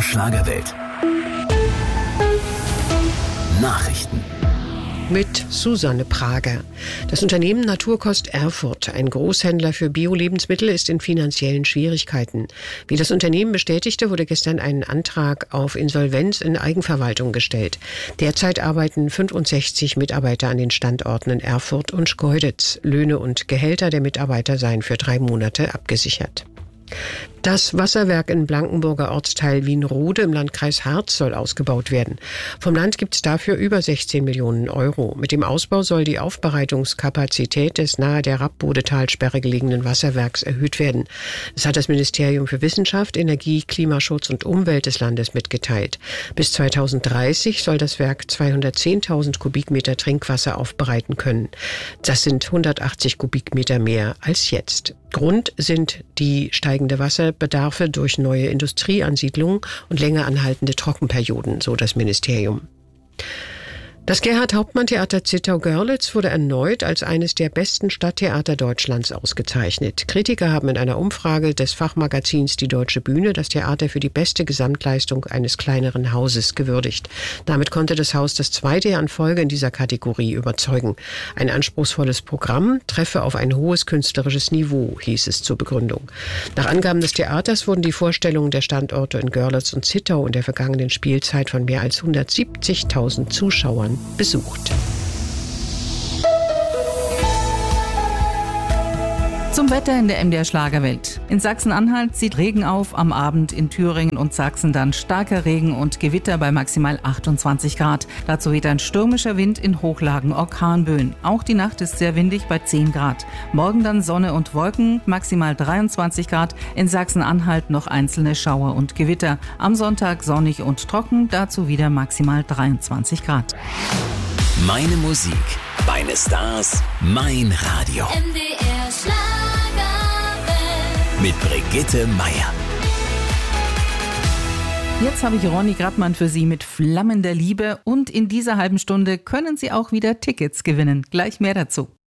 Schlagerwelt. Nachrichten. Mit Susanne Prager. Das Unternehmen Naturkost Erfurt, ein Großhändler für Bio-Lebensmittel, ist in finanziellen Schwierigkeiten. Wie das Unternehmen bestätigte, wurde gestern ein Antrag auf Insolvenz in Eigenverwaltung gestellt. Derzeit arbeiten 65 Mitarbeiter an den Standorten in Erfurt und Schkeuditz. Löhne und Gehälter der Mitarbeiter seien für 3 Monate abgesichert. Das Wasserwerk in Blankenburger Ortsteil Wienrode im Landkreis Harz soll ausgebaut werden. Vom Land gibt es dafür über 16 Millionen Euro. Mit dem Ausbau soll die Aufbereitungskapazität des nahe der Rappbodetalsperre gelegenen Wasserwerks erhöht werden. Das hat das Ministerium für Wissenschaft, Energie, Klimaschutz und Umwelt des Landes mitgeteilt. Bis 2030 soll das Werk 210.000 Kubikmeter Trinkwasser aufbereiten können. Das sind 180 Kubikmeter mehr als jetzt. Grund sind die steigende Wasserbedarfe durch neue Industrieansiedlungen und länger anhaltende Trockenperioden, so das Ministerium. Das Gerhard-Hauptmann-Theater Zittau-Görlitz wurde erneut als eines der besten Stadttheater Deutschlands ausgezeichnet. Kritiker haben in einer Umfrage des Fachmagazins Die Deutsche Bühne das Theater für die beste Gesamtleistung eines kleineren Hauses gewürdigt. Damit konnte das Haus das 2. Jahr in Folge in dieser Kategorie überzeugen. Ein anspruchsvolles Programm treffe auf ein hohes künstlerisches Niveau, hieß es zur Begründung. Nach Angaben des Theaters wurden die Vorstellungen der Standorte in Görlitz und Zittau in der vergangenen Spielzeit von mehr als 170.000 Zuschauern besucht. Zum Wetter in der MDR Schlagerwelt. In Sachsen-Anhalt zieht Regen auf, am Abend in Thüringen und Sachsen dann starker Regen und Gewitter bei maximal 28 Grad. Dazu weht ein stürmischer Wind, in Hochlagen Orkanböen. Auch die Nacht ist sehr windig bei 10 Grad. Morgen dann Sonne und Wolken, maximal 23 Grad. In Sachsen-Anhalt noch einzelne Schauer und Gewitter. Am Sonntag sonnig und trocken, dazu wieder maximal 23 Grad. Meine Musik, meine Stars, mein Radio. MDR Schlagerwelt. Mit Brigitte Meier. Jetzt habe ich Ronny Grattmann für Sie mit Flammen der Liebe und in dieser halben Stunde können Sie auch wieder Tickets gewinnen. Gleich mehr dazu.